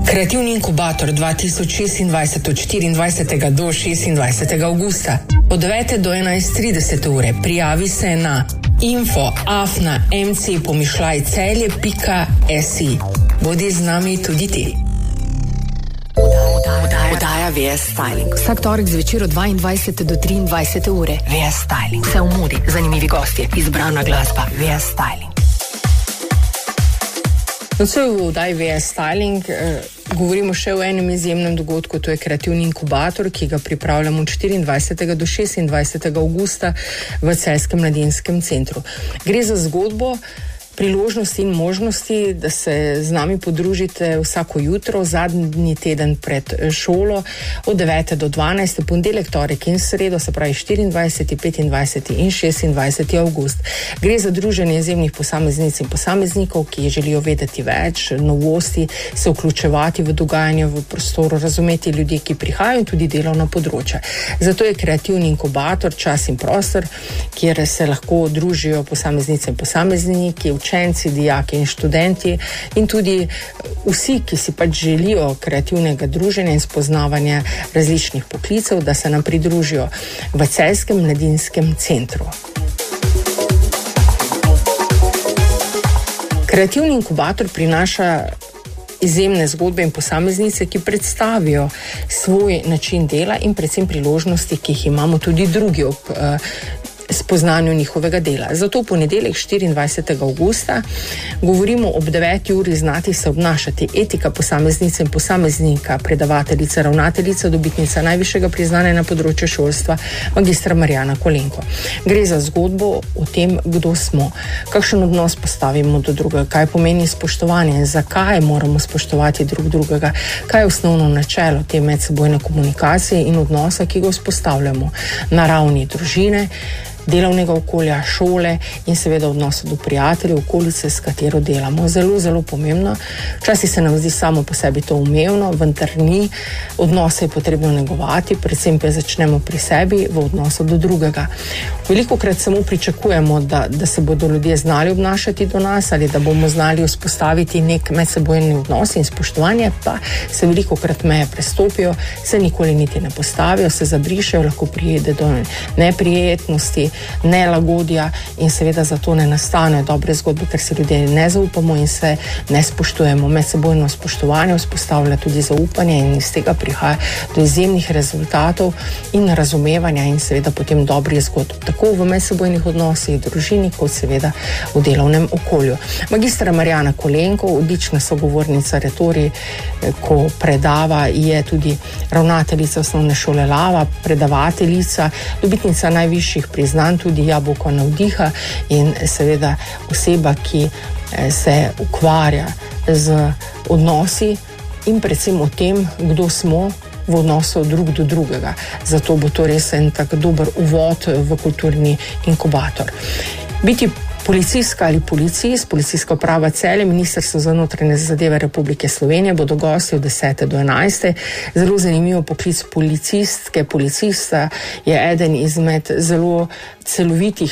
Kreativni inkubator 2026 od 24. do 26. augusta od 9. do 11.30 ure. Prijavi se na info@mcpomišljajcelje.si. Bodi z nami tudi ti. Oddaja VS Styling. Vsak torek zvečer od 22. do 23. ure. VS Styling. Vse v modi, zanimivi gostje, izbrana glasba. VS Styling. Nocoj v oddaji VS Styling govorimo še o enem izjemnem dogodku, to je kreativni inkubator, ki ga pripravljamo od 24. do 26. augusta v Celjskem mladinskem centru. Gre za zgodbo, priložnosti in možnosti, da se z nami podružite vsako jutro, zadnji teden pred šolo, od 9. do 12. ponedeljek, torek in sredo, se pravi 24., 25. in 26. avgust. Gre za druženje izjemnih posameznic in posameznikov, ki želijo vedeti več, novosti, se vključevati v dogajanje v prostoru, razumeti ljudi, ki prihajajo, in tudi delovna področja. Zato je kreativni inkubator čas in prostor, kjer se lahko družijo posameznice in posamezniki, učenci, dijaki in študenti in tudi vsi, ki si pač želijo kreativnega druženja in spoznavanja različnih poklicev, da se nam pridružijo v Celjskem mladinskem centru. Kreativni inkubator prinaša izjemne zgodbe in posameznice, ki predstavijo svoj način dela in predvsem priložnosti, ki jih imamo tudi drugi ob spoznanju njihovega dela. Zato v ponedeljek 24. augusta govorimo ob 9. uri znati se obnašati. Etika posameznice in posameznika, predavateljica, ravnateljica, dobitnica najvišjega priznanja na področju šolstva, magistra Marjana Kolenko. Gre za zgodbo o tem, kdo smo, kakšen odnos postavimo do drugega, kaj pomeni spoštovanje, zakaj moramo spoštovati drug drugega, kaj je osnovno načelo te medsebojne komunikacije in odnosa, ki ga vzpostavljamo na ravni družine, delovnega okolja, šole in seveda odnosa do prijateljev, okolice, s katero delamo. Zelo, zelo pomembno. Včasih se nam zdi samo po sebi to umevno, vendar ni. Odnose je potrebno negovati, predvsem pa začnemo pri sebi v odnosu do drugega. Velikokrat samo pričakujemo, da se bodo ljudje znali obnašati do nas ali da bomo znali vzpostaviti nek medsebojni odnos in spoštovanje, pa se velikokrat meje prestopijo, se nikoli niti ne postavijo, se zabrišejo, lahko pride do neprijetnosti, nelagodja in seveda zato ne nastanejo dobre zgodbe, ker se ljudje ne zaupamo in se ne spoštujemo. Medsebojno spoštovanje vzpostavlja tudi zaupanje in iz tega prihaja do izjemnih rezultatov in razumevanja in seveda potem dobrih zgodb, tako v medsebojnih odnosih, družini, kot seveda v delovnem okolju. Magistra Marjana Kolenko, odlična sogovornica retorije, ko predava, je tudi ravnateljica osnovne šole Lava, predavateljica, dobitnica najvišjih priznanj, tudi jabolko navdiha in seveda oseba, ki se ukvarja z odnosi in predvsem o tem, kdo smo v odnosu drug do drugega. Zato bo to res en tak dober uvod v kulturni inkubator. Biti policistka ali policist, Policijska uprava Celje, Ministrstvo za notranje zadeve Republike Slovenije bodo gosti od 10. do 11. Zelo zanimivo poklic policistke, policista je eden izmed zelo celovitih